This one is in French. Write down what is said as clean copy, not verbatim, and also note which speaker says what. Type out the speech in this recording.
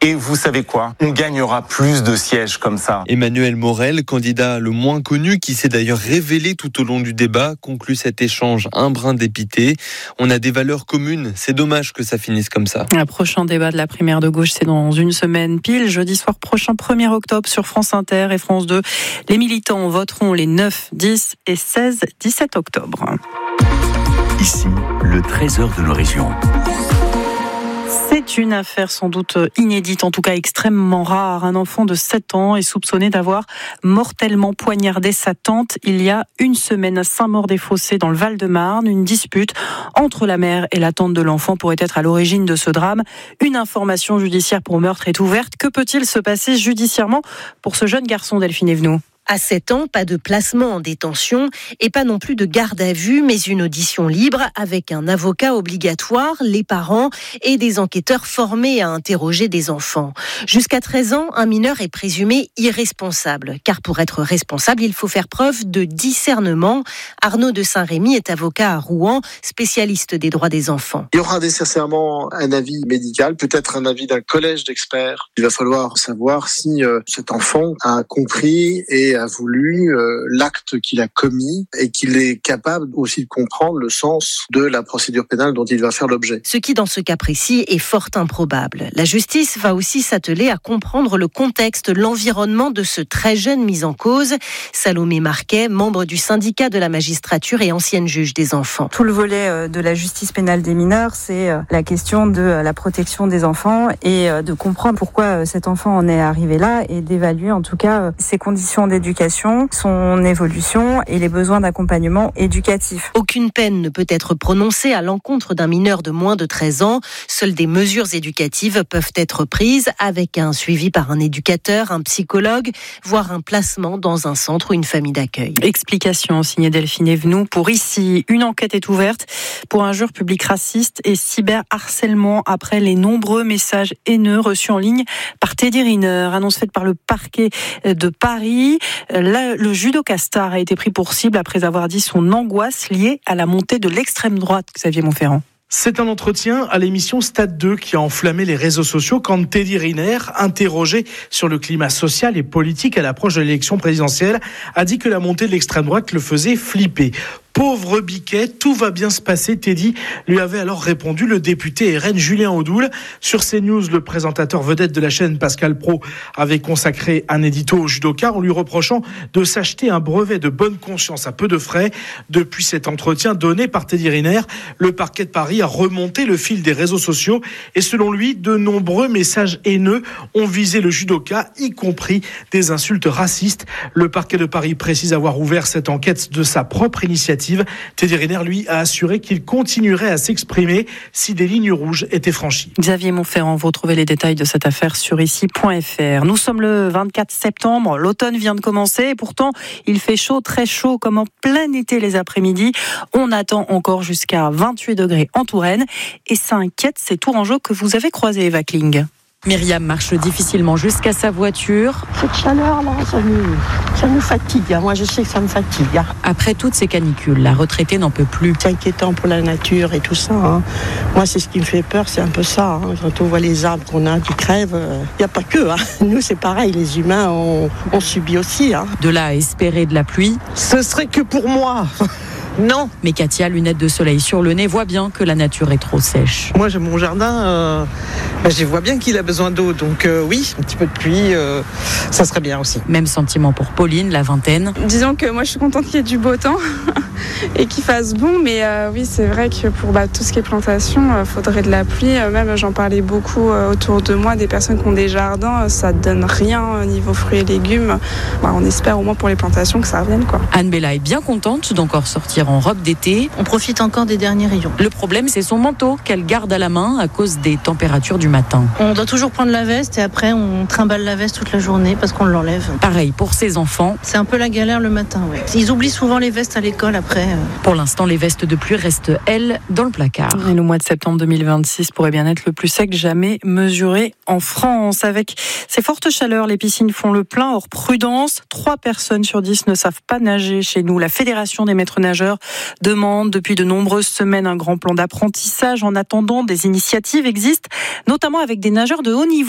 Speaker 1: Et vous savez quoi ? On gagnera plus de sièges comme ça.
Speaker 2: Emmanuel Morel, candidat le moins connu, qui s'est d'ailleurs révélé tout au long du débat, conclut cet échange un brin dépité. On a des valeurs communes, c'est dommage que ça finisse comme ça.
Speaker 3: Le prochain débat de la primaire de gauche, c'est dans une semaine pile, jeudi soir prochain, 1er octobre, sur France Inter et France 2. Les militants voteront les 9, 10 et 16, 17 octobre.
Speaker 4: Ici, le trésor de nos régions.
Speaker 3: C'est une affaire sans doute inédite, en tout cas extrêmement rare. Un enfant de 7 ans est soupçonné d'avoir mortellement poignardé sa tante il y a une semaine à Saint-Maur-des-Fossés dans le Val-de-Marne. Une dispute entre la mère et la tante de l'enfant pourrait être à l'origine de ce drame. Une information judiciaire pour meurtre est ouverte. Que peut-il se passer judiciairement pour ce jeune garçon, Delphine Evenou ?
Speaker 5: À 7 ans, pas de placement en détention et pas non plus de garde à vue, mais une audition libre avec un avocat obligatoire, les parents et des enquêteurs formés à interroger des enfants. Jusqu'à 13 ans, un mineur est présumé irresponsable, car pour être responsable, il faut faire preuve de discernement. Arnaud de Saint-Rémy est avocat à Rouen, spécialiste des droits des enfants.
Speaker 6: Il y aura nécessairement un avis médical, peut-être un avis d'un collège d'experts. Il va falloir savoir si cet enfant a compris et a voulu l'acte qu'il a commis et qu'il est capable aussi de comprendre le sens de la procédure pénale dont il va faire l'objet.
Speaker 5: Ce qui, dans ce cas précis, est fort improbable. La justice va aussi s'atteler à comprendre le contexte, l'environnement de ce très jeune mis en cause. Salomé Marquet, membre du syndicat de la magistrature et ancienne juge des enfants.
Speaker 7: Tout le volet de la justice pénale des mineurs, c'est la question de la protection des enfants et de comprendre pourquoi cet enfant en est arrivé là et d'évaluer en tout cas ses conditions d'éducation, son évolution et les besoins d'accompagnement éducatif.
Speaker 5: Aucune peine ne peut être prononcée à l'encontre d'un mineur de moins de 13 ans. Seules des mesures éducatives peuvent être prises avec un suivi par un éducateur, un psychologue, voire un placement dans un centre ou une famille d'accueil.
Speaker 3: Explication signée Delphine Evenou pour Ici. Une enquête est ouverte pour injures publiques racistes et cyberharcèlement après les nombreux messages haineux reçus en ligne par Teddy Riner. Annonce faite par le parquet de Paris. Le judoka star a été pris pour cible après avoir dit son angoisse liée à la montée de l'extrême droite. Xavier Montferrand.
Speaker 8: C'est un entretien à l'émission Stade 2 qui a enflammé les réseaux sociaux quand Teddy Riner, interrogé sur le climat social et politique à l'approche de l'élection présidentielle, a dit que la montée de l'extrême droite le faisait flipper. Pauvre Biquet, tout va bien se passer, Teddy, lui avait alors répondu le député RN Julien Audoul. Sur CNews, le présentateur vedette de la chaîne Pascal Praud avait consacré un édito au judoka en lui reprochant de s'acheter un brevet de bonne conscience à peu de frais. Depuis cet entretien donné par Teddy Riner, le parquet de Paris a remonté le fil des réseaux sociaux et selon lui, de nombreux messages haineux ont visé le judoka, y compris des insultes racistes. Le parquet de Paris précise avoir ouvert cette enquête de sa propre initiative. Teddy Riner, lui, a assuré qu'il continuerait à s'exprimer si des lignes rouges étaient franchies.
Speaker 3: Xavier Montferrand, vous retrouvez les détails de cette affaire sur ici.fr. Nous sommes le 24 septembre, l'automne vient de commencer et pourtant il fait chaud, très chaud, comme en plein été les après-midi. On attend encore jusqu'à 28 degrés en Touraine et ça inquiète ces Tourangeaux que vous avez croisés, Eva Kling.
Speaker 9: Myriam marche difficilement jusqu'à sa voiture.
Speaker 10: Cette chaleur-là, ça me fatigue. Moi, je sais que ça me fatigue.
Speaker 9: Après toutes ces canicules, la retraitée n'en peut plus.
Speaker 10: C'est inquiétant pour la nature et tout ça. Moi, c'est ce qui me fait peur, c'est un peu ça. Quand on voit les arbres qu'on a qui crèvent, il n'y a pas que. Nous, c'est pareil, les humains, on subit aussi.
Speaker 9: De là à espérer de la pluie.
Speaker 10: Ce serait que pour moi. Non.
Speaker 9: Mais Katia, lunettes de soleil sur le nez, voit bien que la nature est trop sèche.
Speaker 10: Moi, j'ai mon jardin, je vois bien qu'il a besoin d'eau. Donc oui, un petit peu de pluie, ça serait bien aussi.
Speaker 9: Même sentiment pour Pauline, la vingtaine.
Speaker 11: Disons que moi, je suis contente qu'il y ait du beau temps et qu'il fasse bon. Mais oui, c'est vrai que pour tout ce qui est plantation, faudrait de la pluie. Même, j'en parlais beaucoup autour de moi, des personnes qui ont des jardins. Ça donne rien au niveau fruits et légumes. On espère au moins pour les plantations que ça revienne, quoi.
Speaker 9: Anne-Bella est bien contente d'encore sortir en robe d'été.
Speaker 12: On profite encore des derniers rayons.
Speaker 9: Le problème, c'est son manteau qu'elle garde à la main à cause des températures du matin.
Speaker 12: On doit toujours prendre la veste et après on trimballe la veste toute la journée parce qu'on l'enlève.
Speaker 9: Pareil pour ses enfants.
Speaker 12: C'est un peu la galère le matin, ouais. Ils oublient souvent les vestes à l'école après.
Speaker 9: Pour l'instant, les vestes de pluie restent, elles, dans le placard.
Speaker 3: Et le mois de septembre 2026 pourrait bien être le plus sec jamais mesuré en France. Avec ces fortes chaleurs, les piscines font le plein. Hors prudence, 3 personnes sur 10 ne savent pas nager chez nous. La Fédération des maîtres nageurs demande depuis de nombreuses semaines un grand plan d'apprentissage. En attendant, des initiatives existent, notamment avec des nageurs de haut niveau.